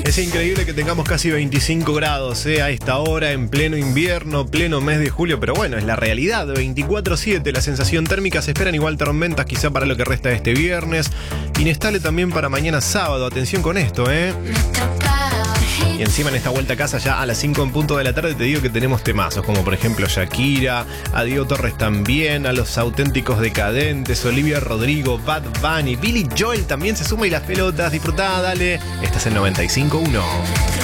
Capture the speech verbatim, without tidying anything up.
Es increíble que tengamos casi veinticinco grados eh, a esta hora, en pleno invierno, pleno mes de julio, pero bueno, es la realidad, veinticuatro siete, la sensación térmica, se esperan igual tormentas quizá para lo que resta de este viernes, inestable también para mañana sábado, atención con esto, ¿eh? Y encima en esta vuelta a casa ya a las cinco en punto de la tarde te digo que tenemos temazos, como por ejemplo Shakira, a Diego Torres también, a Los Auténticos Decadentes, Olivia Rodrigo, Bad Bunny, Billy Joel también se suma y las pelotas, disfrutá, dale, estás en noventa y cinco punto uno.